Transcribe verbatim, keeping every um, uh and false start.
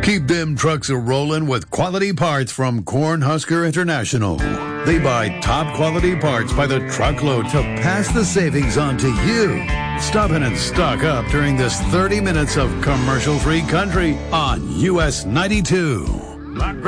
Keep them trucks a-rolling with quality parts from Cornhusker International. They buy top quality parts by the truckload to pass the savings on to you. Stop in and stock up during this thirty minutes of commercial-free country on U S ninety-two.